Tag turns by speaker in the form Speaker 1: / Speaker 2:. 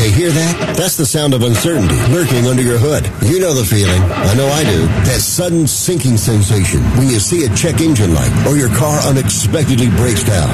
Speaker 1: You hear that? That's the sound of uncertainty lurking under your hood. You know the feeling. I know I do. That sudden sinking sensation when you see a check engine light or your car unexpectedly breaks down.